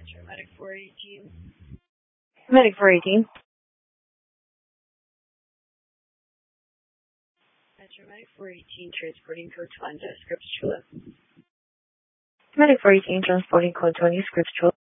Medic 418. Medic 418. Medic 418 transporting code 20, scripts Chula. Medic 418 transporting code 20, scripts Chula.